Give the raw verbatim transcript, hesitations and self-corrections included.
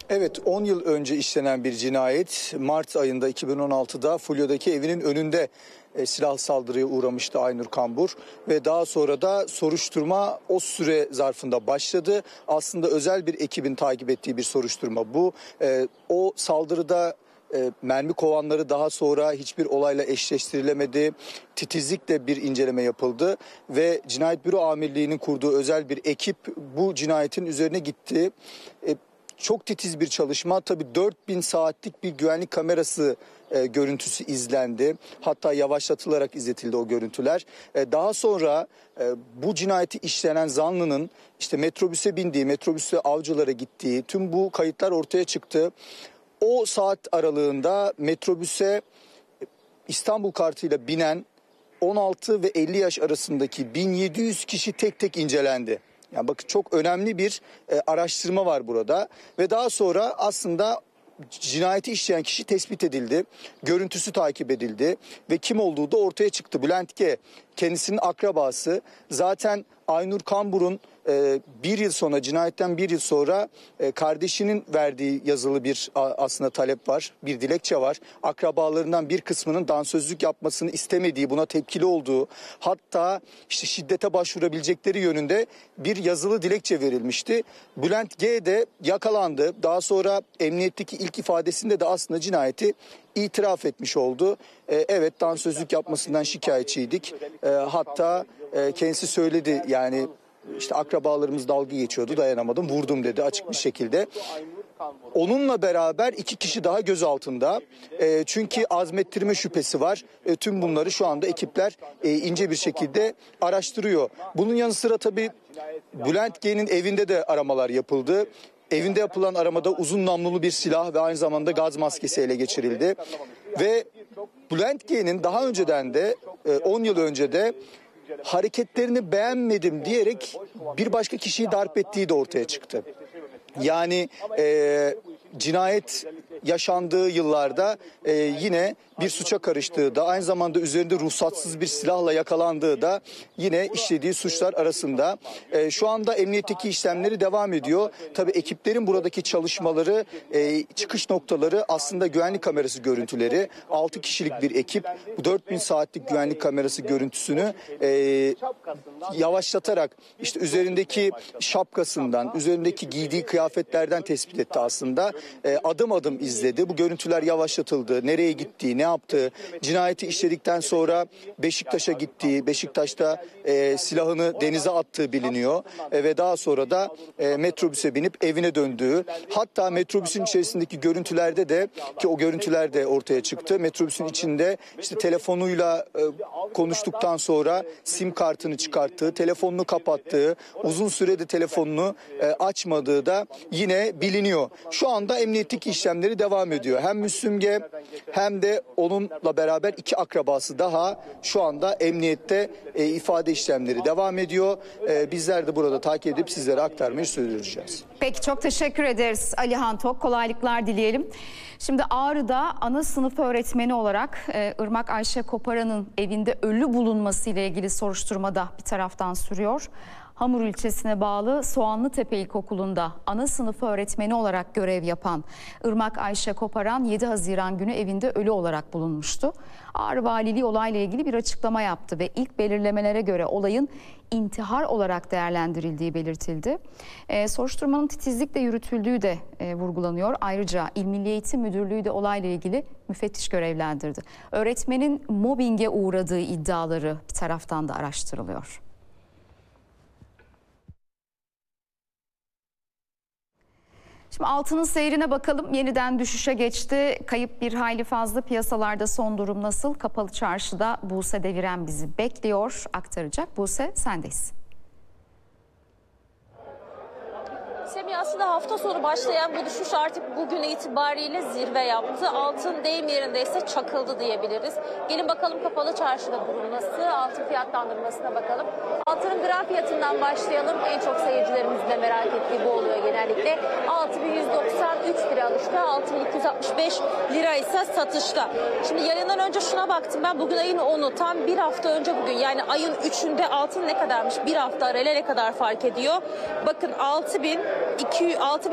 Evet, on yıl önce işlenen bir cinayet. Mart ayında iki bin on altıda Fulya'daki evinin önünde e, silahlı saldırıya uğramıştı Aynur Kambur. Ve daha sonra da soruşturma o süre zarfında başladı. Aslında özel bir ekibin takip ettiği bir soruşturma bu. E, o saldırıda e, mermi kovanları daha sonra hiçbir olayla eşleştirilemedi. Titizlikle bir inceleme yapıldı ve Cinayet Büro Amirliği'nin kurduğu özel bir ekip bu cinayetin üzerine gitti. E, Çok titiz bir çalışma. Tabii dört bin saatlik bir güvenlik kamerası e, görüntüsü izlendi. Hatta yavaşlatılarak izletildi o görüntüler. E, daha sonra e, bu cinayeti işlenen zanlının işte metrobüse bindiği, metrobüse avcılara gittiği tüm bu kayıtlar ortaya çıktı. O saat aralığında metrobüse İstanbul kartıyla binen on altı ve elli yaş arasındaki bin yedi yüz kişi tek tek incelendi. Yani bakın çok önemli bir e, araştırma var burada ve daha sonra aslında cinayeti işleyen kişi tespit edildi. Görüntüsü takip edildi ve kim olduğu da ortaya çıktı. Bülent G. kendisinin akrabası. Zaten Aynur Kambur'un e, bir yıl sonra cinayetten bir yıl sonra e, kardeşinin verdiği yazılı bir a, aslında talep var. Bir dilekçe var. Akrabalarından bir kısmının dansözlük yapmasını istemediği, buna tepkili olduğu, hatta işte şiddete başvurabilecekleri yönünde bir yazılı dilekçe verilmişti. Bülent G de yakalandı. Daha sonra emniyetteki ilk ifadesinde de aslında cinayeti itiraf etmiş oldu. E, evet, dansözlük yapmasından şikayetçiydik. E, hatta e, kendisi söyledi, yani işte akrabalarımız dalga geçiyordu, dayanamadım, vurdum dedi açık bir şekilde. Onunla beraber iki kişi daha gözaltında. E, çünkü azmettirme şüphesi var. E, tüm bunları şu anda ekipler e, ince bir şekilde araştırıyor. Bunun yanı sıra tabii Bülent G'nin evinde de aramalar yapıldı. Evinde yapılan aramada uzun namlulu bir silah ve aynı zamanda gaz maskesi ele geçirildi. Ve Bülent G'nin daha önceden de on yıl önce de hareketlerini beğenmedim diyerek bir başka kişiyi darp ettiği de ortaya çıktı. Yani e, cinayet yaşandığı yıllarda e, yine bir suça karıştığı da, aynı zamanda üzerinde ruhsatsız bir silahla yakalandığı da yine işlediği suçlar arasında. E, şu anda emniyetteki işlemleri devam ediyor. Tabii ekiplerin buradaki çalışmaları, e, çıkış noktaları aslında güvenlik kamerası görüntüleri. altı kişilik bir ekip bu dört bin saatlik güvenlik kamerası görüntüsünü e, yavaşlatarak işte üzerindeki şapkasından, üzerindeki giydiği kıyafetlerden tespit etti aslında. E, adım adım izledi. Bu görüntüler yavaşlatıldı. Nereye gittiği, ne yaptığı, cinayeti işledikten sonra Beşiktaş'a gittiği, Beşiktaş'ta e, silahını denize attığı biliniyor. E, ve daha sonra da e, metrobüse binip evine döndüğü, hatta metrobüsün içerisindeki görüntülerde de, ki o görüntüler de ortaya çıktı, metrobüsün içinde işte telefonuyla e, konuştuktan sonra sim kartını çıkarttığı, telefonunu kapattığı, uzun sürede telefonunu e, açmadığı da yine biliniyor. Şu anda emniyetteki işlemleri devam ediyor. Hem Müslüm G hem de onunla beraber iki akrabası daha şu anda emniyette e, ifade işlemleri devam ediyor. E, bizler de burada takip edip sizlere aktarmayı sürdüreceğiz. Peki, çok teşekkür ederiz Alihan Tok. Kolaylıklar dileyelim. Şimdi Ağrı'da ana sınıf öğretmeni olarak e, Irmak Ayşe Koparan'ın evinde ölü bulunması ile ilgili soruşturmada bir taraftan sürüyor. Hamur ilçesine bağlı Soğanlıtepe İlkokulu'nda ana sınıf öğretmeni olarak görev yapan Irmak Ayşe Koparan yedi Haziran günü evinde ölü olarak bulunmuştu. Ağrı Valiliği olayla ilgili bir açıklama yaptı ve ilk belirlemelere göre olayın intihar olarak değerlendirildiği belirtildi. E, soruşturmanın titizlikle yürütüldüğü de e, vurgulanıyor. Ayrıca İl Milli Eğitim Müdürlüğü de olayla ilgili müfettiş görevlendirdi. Öğretmenin mobbinge uğradığı iddiaları bir taraftan da araştırılıyor. Şimdi altının seyrine bakalım. Yeniden düşüşe geçti. Kayıp bir hayli fazla. Piyasalarda son durum nasıl? Kapalı Çarşı'da Buse Deviren bizi bekliyor. Aktaracak. Buse, sendeyiz. Semih, aslında hafta sonu başlayan bu düşüş artık bugün itibariyle zirve yaptı. Altın deyim yerindeyse çakıldı diyebiliriz. Gelin bakalım Kapalı Çarşı'da durum nasıl? Altın fiyatlandırmasına bakalım. Altının gram fiyatından başlayalım. En çok seyircilerimizin de merak ettiği bu oluyor genellikle. altı bin yüz doksan üç lira alışta, altı bin iki yüz altmış beş lira ise satışta. Şimdi yayından önce şuna baktım ben. Bugün ayın onu, tam bir hafta önce bugün, yani ayın üçünde altın ne kadarmış? Bir hafta arayla ne kadar fark ediyor? Bakın altı bin iki yüz